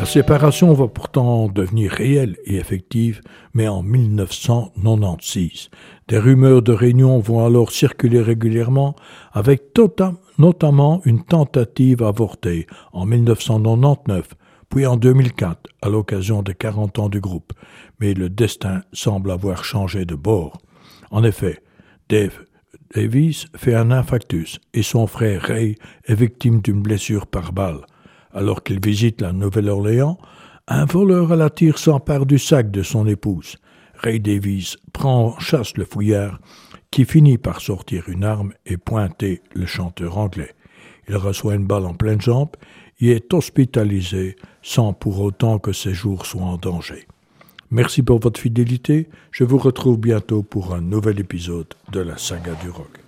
La séparation va pourtant devenir réelle et effective, mais en 1996. Des rumeurs de réunion vont alors circuler régulièrement, avec notamment une tentative avortée en 1999, puis en 2004, à l'occasion des 40 ans du groupe. Mais le destin semble avoir changé de bord. En effet, Dave Davies fait un infarctus et son frère Ray est victime d'une blessure par balle. Alors qu'il visite la Nouvelle-Orléans, un voleur à la tire s'empare du sac de son épouse. Ray Davies prend en chasse le fouillard qui finit par sortir une arme et pointer le chanteur anglais. Il reçoit une balle en pleine jambe et est hospitalisé sans pour autant que ses jours soient en danger. Merci pour votre fidélité. Je vous retrouve bientôt pour un nouvel épisode de la saga du rock.